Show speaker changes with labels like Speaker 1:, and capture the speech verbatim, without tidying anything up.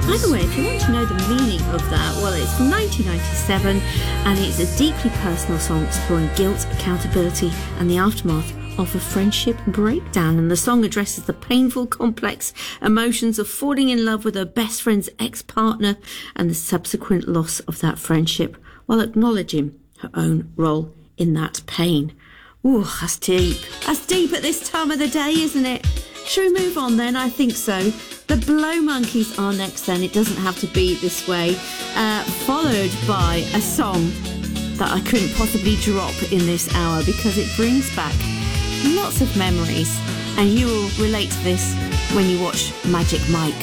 Speaker 1: By the way, if you want to know the meaning of that, well, it's from nineteen ninety-seven, and it's a deeply personal song exploring guilt, accountability, and the aftermath of a friendship breakdown. And the song addresses the painful, complex emotions of falling in love with her best friend's ex-partner and the subsequent loss of that friendship, while acknowledging her own role in that pain. Ooh, that's deep. That's deep at this time of the day, isn't it? Shall we move on then? I think so. The Blow Monkeys are next then. It doesn't have to be this way. Uh, followed by a song that I couldn't possibly drop in this hour because it brings back lots of memories. And you will relate to this when you watch Magic Mike.